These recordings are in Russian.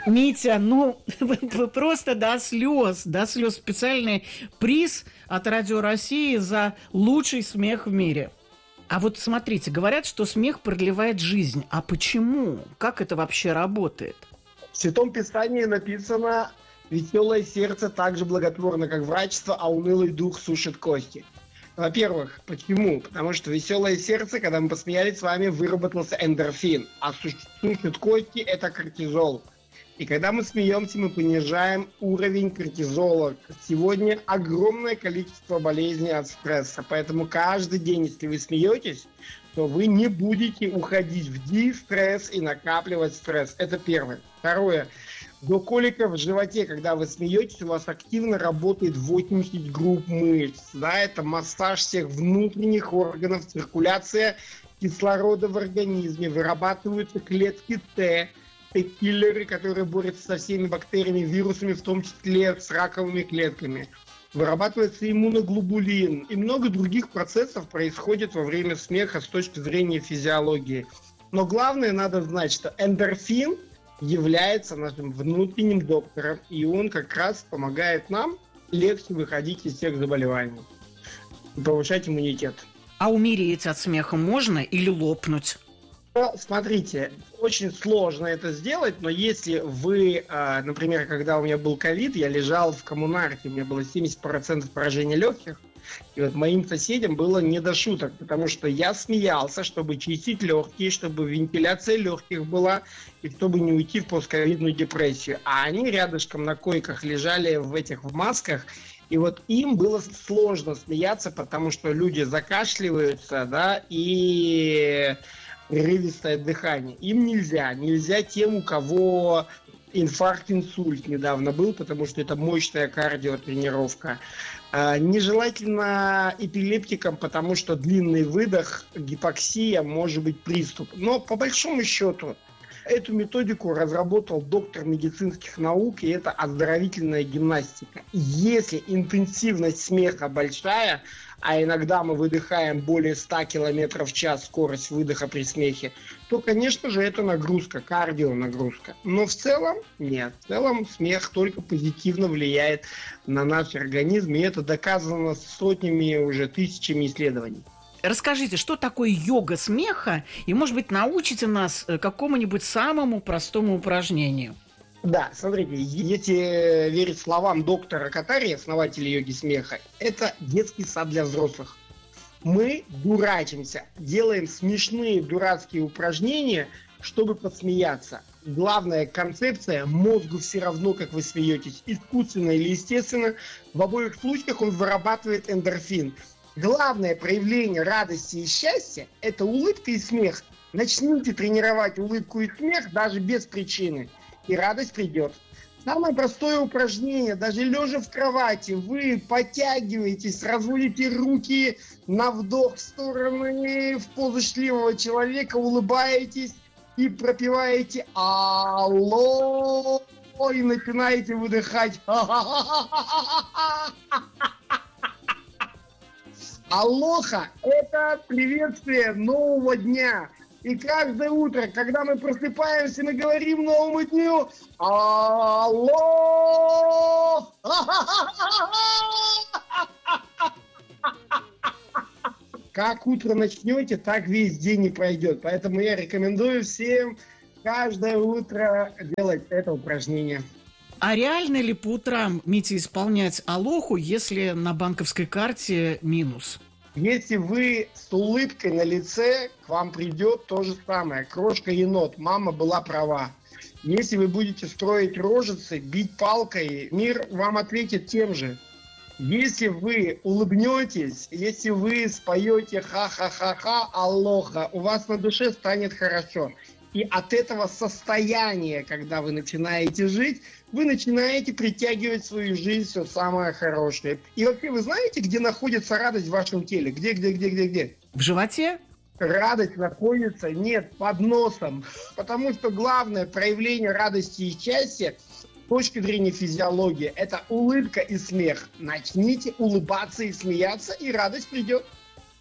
Митя, ну, просто до слез, специальный приз от Радио России за лучший смех в мире. А вот смотрите, говорят, что смех продлевает жизнь. А почему? Как это вообще работает? В Святом Писании написано: «Веселое сердце так же благотворно, как врачество, а унылый дух сушит кости». Во-первых, почему? Потому что веселое сердце, когда мы посмеялись с вами, выработался эндорфин, а сушит кости – это кортизол. И когда мы смеемся, мы понижаем уровень кортизола. Сегодня огромное количество болезней от стресса. Поэтому каждый день, если вы смеетесь, то вы не будете уходить в дистресс и накапливать стресс. Это первое. Второе. До коликов в животе, когда вы смеетесь, у вас активно работает 80 групп мышц. Да, это массаж всех внутренних органов, циркуляция кислорода в организме, вырабатываются клетки Т, Т-киллеры, которые борются со всеми бактериями, вирусами, в том числе с раковыми клетками. Вырабатывается иммуноглобулин. И много других процессов происходит во время смеха с точки зрения физиологии. Но главное, надо знать, что эндорфин является нашим внутренним доктором, и он как раз помогает нам легче выходить из всех заболеваний и повышать иммунитет. А умереть от смеха можно или лопнуть? Смотрите, очень сложно это сделать, но если вы, например, когда у меня был ковид, я лежал в коммунарке, у меня было 70% поражения легких, и вот моим соседям было не до шуток, потому что я смеялся, чтобы чистить легкие, чтобы вентиляция легких была, и чтобы не уйти в постковидную депрессию. А они рядышком на койках лежали в масках, и вот им было сложно смеяться, потому что люди закашливаются, да, и прерывистое дыхание. Им нельзя тем, у кого инфаркт, инсульт недавно был, потому что это мощная кардиотренировка. Нежелательно эпилептикам, потому что длинный выдох, гипоксия, может быть приступ. Но по большому счету эту методику разработал доктор медицинских наук, и это оздоровительная гимнастика. Если интенсивность смеха большая, а иногда мы выдыхаем более 100 км в час скорость выдоха при смехе, то, конечно же, это нагрузка, кардионагрузка. Но в целом нет. В целом смех только позитивно влияет на наш организм, и это доказано сотнями, уже тысячами исследований. Расскажите, что такое йога смеха, и, может быть, научите нас какому-нибудь самому простому упражнению. Да, смотрите, если верить словам доктора Катари, основателя йоги смеха, это детский сад для взрослых. Мы дурачимся, делаем смешные дурацкие упражнения, чтобы посмеяться. Главная концепция: мозгу все равно, как вы смеетесь, искусственно или естественно, в обоих случаях он вырабатывает эндорфин. Главное проявление радости и счастья – это улыбка и смех. Начните тренировать улыбку и смех даже без причины, и радость придет. Самое простое упражнение: даже лежа в кровати, вы подтягиваетесь, разводите руки на вдох в стороны, в позу счастливого человека, улыбаетесь и пропеваете «Алло!» и начинаете выдыхать. Алоха – это приветствие нового дня. И каждое утро, когда мы просыпаемся, мы говорим новому дню «Алло!» Как утро начнете, так весь день и пройдет. Поэтому я рекомендую всем каждое утро делать это упражнение. А реально ли по утрам, Митя, исполнять алоху, если на банковской карте минус? Если вы с улыбкой на лице, к вам придет то же самое. Крошка-енот, мама была права. Если вы будете строить рожицы, бить палкой, мир вам ответит тем же. Если вы улыбнетесь, если вы споете ха-ха-ха-ха, алоха, у вас на душе станет хорошо. И от этого состояния, когда вы начинаете жить, вы начинаете притягивать в свою жизнь все самое хорошее. И вообще, вы знаете, где находится радость в вашем теле? Где? В животе? Радость находится, под носом. Потому что главное проявление радости и счастья с точки зрения физиологии – это улыбка и смех. Начните улыбаться и смеяться, и радость придет.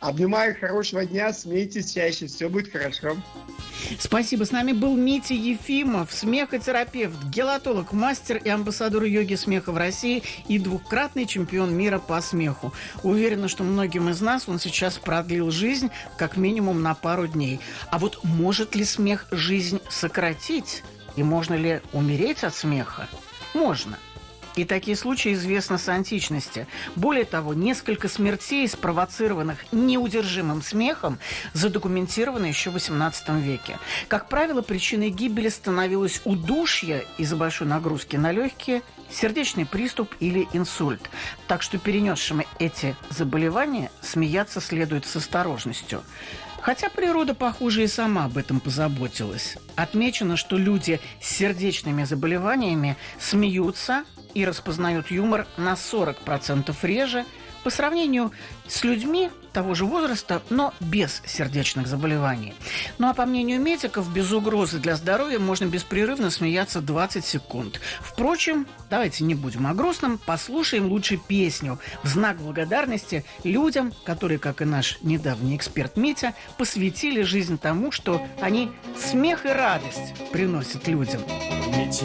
Обнимаю, хорошего дня, смейтесь чаще, все будет хорошо. Спасибо. С нами был Митя Ефимов, смехотерапевт, гелатолог, мастер и амбассадор йоги смеха в России и двукратный чемпион мира по смеху. Уверена, что многим из нас он сейчас продлил жизнь как минимум на пару дней. А вот может ли смех жизнь сократить? И можно ли умереть от смеха? Можно. И такие случаи известны с античности. Более того, несколько смертей, спровоцированных неудержимым смехом, задокументированы еще в XVIII веке. Как правило, причиной гибели становилось удушье из-за большой нагрузки на легкие, сердечный приступ или инсульт. Так что перенесшим эти заболевания смеяться следует с осторожностью. Хотя природа, похоже, и сама об этом позаботилась. Отмечено, что люди с сердечными заболеваниями смеются и распознают юмор на 40% реже по сравнению с людьми того же возраста, но без сердечных заболеваний. Ну а по мнению медиков, без угрозы для здоровья можно беспрерывно смеяться 20 секунд. Впрочем, давайте не будем о грустном, послушаем лучше песню в знак благодарности людям, которые, как и наш недавний эксперт Митя, посвятили жизнь тому, что они смех и радость приносят людям. Ведь